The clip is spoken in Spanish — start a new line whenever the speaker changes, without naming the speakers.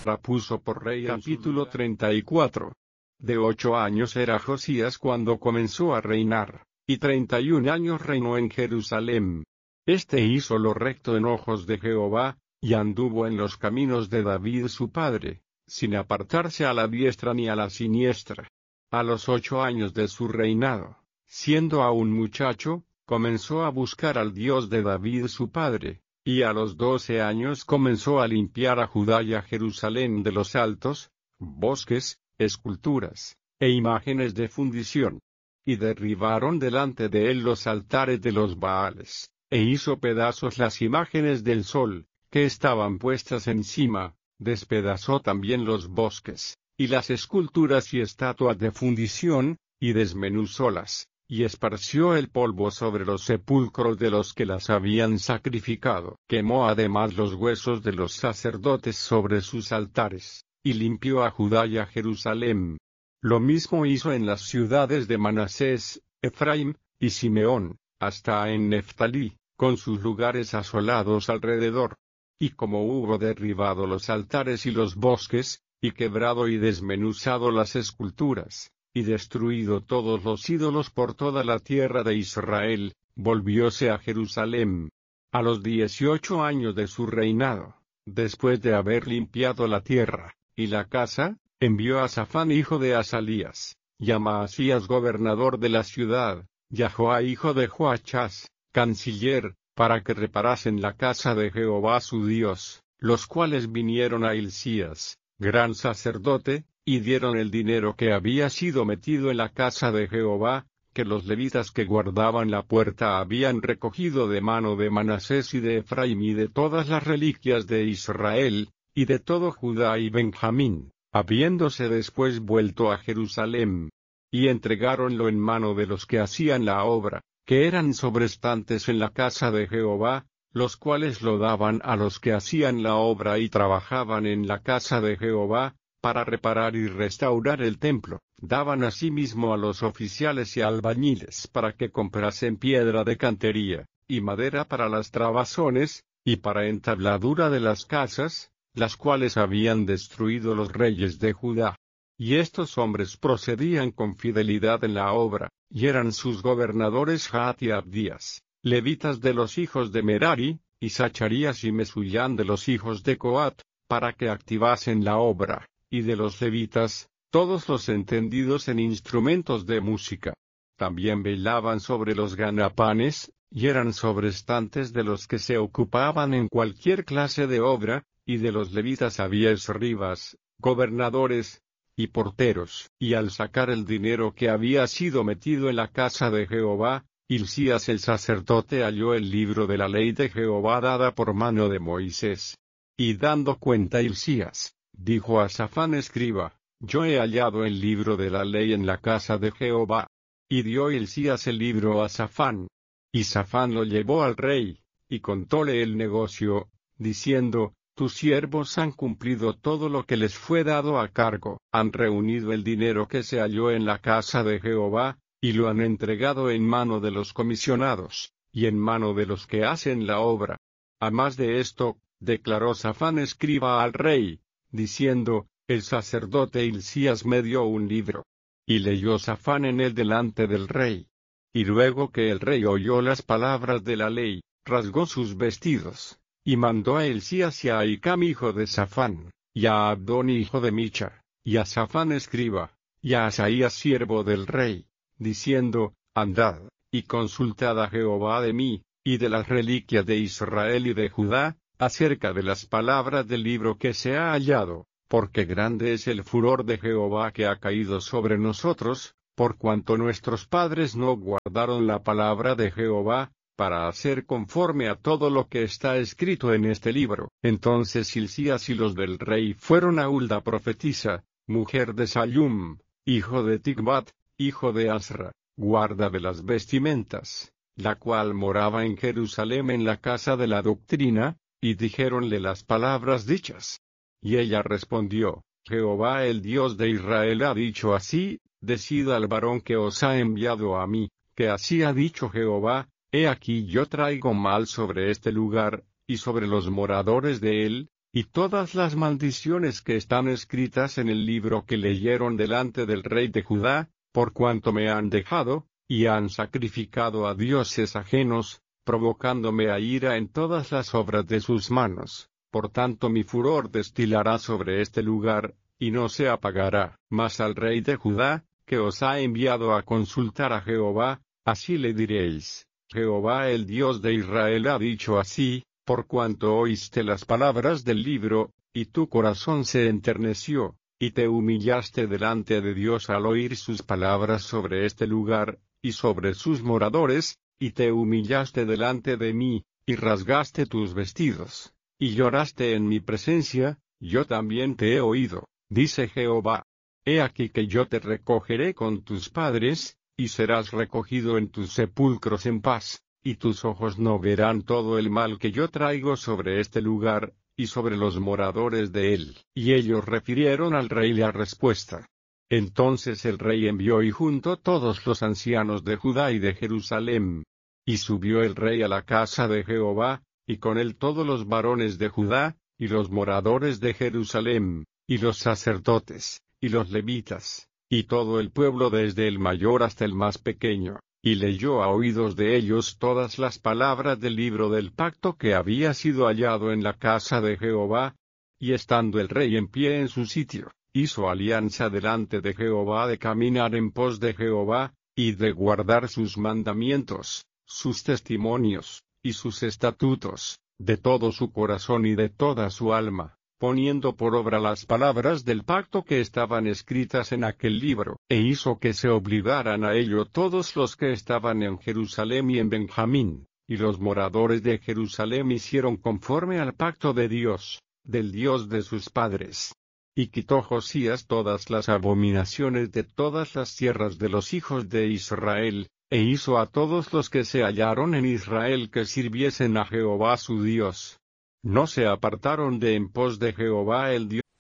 puso por rey. Capítulo 34. De 8 años era Josías cuando comenzó a reinar, y 31 años reinó en Jerusalén. Este hizo lo recto en ojos de Jehová, y anduvo en los caminos de David su padre, sin apartarse a la diestra ni a la siniestra. A los 8 años de su reinado, siendo aún muchacho, comenzó a buscar al Dios de David su padre, y a los 12 años comenzó a limpiar a Judá y a Jerusalén de los altos, bosques, esculturas, e imágenes de fundición. Y derribaron delante de él los altares de los Baales, e hizo pedazos las imágenes del sol, que estaban puestas encima, despedazó también los bosques, y las esculturas y estatuas de fundición, y desmenuzólas, y esparció el polvo sobre los sepulcros de los que las habían sacrificado. Quemó además los huesos de los sacerdotes sobre sus altares, y limpió a Judá y a Jerusalén. Lo mismo hizo en las ciudades de Manasés, Efraín, y Simeón, hasta en Neftalí, con sus lugares asolados alrededor. Y como hubo derribado los altares y los bosques, y quebrado y desmenuzado las esculturas, y destruido todos los ídolos por toda la tierra de Israel, volvióse a Jerusalén. A los 18 años de su reinado, después de haber limpiado la tierra, y la casa, envió a Safán hijo de Asalías, y a Maasías gobernador de la ciudad, y a Joá hijo de Joachás, canciller, para que reparasen la casa de Jehová su Dios, los cuales vinieron a Hilcías, gran sacerdote, y dieron el dinero que había sido metido en la casa de Jehová, que los levitas que guardaban la puerta habían recogido de mano de Manasés y de Efraín y de todas las reliquias de Israel, y de todo Judá y Benjamín, habiéndose después vuelto a Jerusalén. Y entregáronlo en mano de los que hacían la obra, que eran sobrestantes en la casa de Jehová, los cuales lo daban a los que hacían la obra y trabajaban en la casa de Jehová, para reparar y restaurar el templo. Daban asimismo a los oficiales y albañiles para que comprasen piedra de cantería, y madera para las trabazones, y para entabladura de las casas, las cuales habían destruido los reyes de Judá. Y estos hombres procedían con fidelidad en la obra, y eran sus gobernadores Jaat y Abdías, levitas de los hijos de Merari, y Zacharías y Mesullán de los hijos de Coat, para que activasen la obra, y de los levitas, todos los entendidos en instrumentos de música. También velaban sobre los ganapanes, y eran sobrestantes de los que se ocupaban en cualquier clase de obra, y de los levitas había escribas, gobernadores, y porteros. Y al sacar el dinero que había sido metido en la casa de Jehová, Hilcías el sacerdote halló el libro de la ley de Jehová dada por mano de Moisés. Y dando cuenta Hilcías, dijo a Safán escriba, yo he hallado el libro de la ley en la casa de Jehová. Y dio Hilcías el libro a Safán. Y Safán lo llevó al rey, y contóle el negocio, diciendo, tus siervos han cumplido todo lo que les fue dado a cargo, han reunido el dinero que se halló en la casa de Jehová, y lo han entregado en mano de los comisionados, y en mano de los que hacen la obra. A más de esto, declaró Safán escriba al rey, diciendo, el sacerdote Hilcías me dio un libro. Y leyó Safán en él delante del rey. Y luego que el rey oyó las palabras de la ley, rasgó sus vestidos, y mandó a Hilcías y a Ahicam hijo de Safán, y a Abdón hijo de Micha, y a Safán escriba, y a Asaías siervo del rey, diciendo, andad, y consultad a Jehová de mí, y de las reliquias de Israel y de Judá, acerca de las palabras del libro que se ha hallado, porque grande es el furor de Jehová que ha caído sobre nosotros, por cuanto nuestros padres no guardaron la palabra de Jehová, para hacer conforme a todo lo que está escrito en este libro. Entonces Hilcías y los del rey fueron a Hulda profetisa, mujer de Sallum, hijo de Ticbat, hijo de Asra, guarda de las vestimentas, la cual moraba en Jerusalén en la casa de la doctrina, y dijéronle las palabras dichas. Y ella respondió, Jehová el Dios de Israel ha dicho así, decid al varón que os ha enviado a mí, que así ha dicho Jehová, he aquí yo traigo mal sobre este lugar, y sobre los moradores de él, y todas las maldiciones que están escritas en el libro que leyeron delante del rey de Judá, por cuanto me han dejado, y han sacrificado a dioses ajenos, provocándome a ira en todas las obras de sus manos. Por tanto mi furor destilará sobre este lugar, y no se apagará. Mas al rey de Judá, que os ha enviado a consultar a Jehová, así le diréis: Jehová el Dios de Israel ha dicho así, por cuanto oíste las palabras del libro, y tu corazón se enterneció, y te humillaste delante de Dios al oír sus palabras sobre este lugar, y sobre sus moradores, y te humillaste delante de mí, y rasgaste tus vestidos, y lloraste en mi presencia, yo también te he oído, dice Jehová. He aquí que yo te recogeré con tus padres, y serás recogido en tus sepulcros en paz, y tus ojos no verán todo el mal que yo traigo sobre este lugar, y sobre los moradores de él. Y ellos refirieron al rey la respuesta. Entonces el rey envió y juntó todos los ancianos de Judá y de Jerusalén. Y subió el rey a la casa de Jehová, y con él todos los varones de Judá, y los moradores de Jerusalén, y los sacerdotes, y los levitas, y todo el pueblo desde el mayor hasta el más pequeño, y leyó a oídos de ellos todas las palabras del libro del pacto que había sido hallado en la casa de Jehová. Y estando el rey en pie en su sitio, hizo alianza delante de Jehová de caminar en pos de Jehová, y de guardar sus mandamientos, sus testimonios, y sus estatutos, de todo su corazón y de toda su alma, poniendo por obra las palabras del pacto que estaban escritas en aquel libro, e hizo que se obligaran a ello todos los que estaban en Jerusalén y en Benjamín, y los moradores de Jerusalén hicieron conforme al pacto de Dios, del Dios de sus padres. Y quitó Josías todas las abominaciones de todas las tierras de los hijos de Israel, e hizo a todos los que se hallaron en Israel que sirviesen a Jehová su Dios. No se apartaron de en pos de Jehová el Dios